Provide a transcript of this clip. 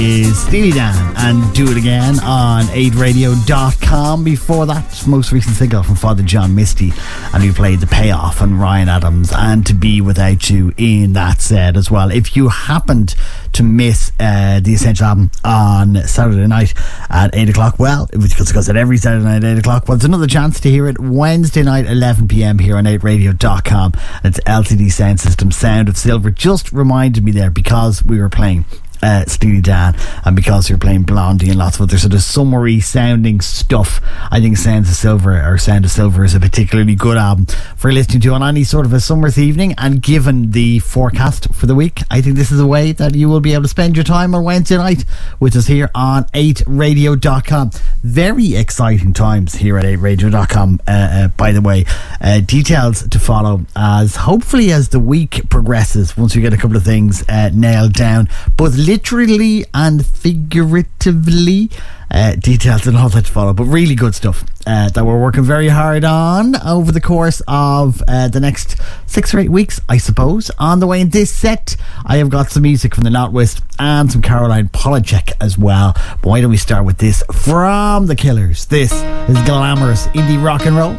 is Steely Dan and Do It Again on 8radio.com. Before that, most recent single from Father John Misty, and we played The Payoff and Ryan Adams and To Be Without You in that set as well. If you happened to miss the Essential album on Saturday night at 8 o'clock, well, it was because it every Saturday night at 8 o'clock. Well, it's another chance to hear it Wednesday night 11pm here on 8radio.com. It's LCD Sound System Sound of Silver. Just reminded me there because we were playing Steely Dan and because you're playing Blondie and lots of other sort of summery sounding stuff. I think Sound of Silver is a particularly good album for listening to on any sort of a summer's evening, and given the forecast for the week, I think this is a way that you will be able to spend your time on Wednesday night with us here on 8radio.com. Very exciting times here at 8radio.com, by the way. Details to follow as hopefully as the week progresses, once we get a couple of things nailed down, both literally and figuratively. Details and all that to follow, but really good stuff that we're working very hard on over the course of the next 6 or 8 weeks, I suppose. On the way in this set, I have got some music from the Notwist and some Caroline Polachek as well. But why don't we start with this from The Killers? This is glamorous indie rock and roll.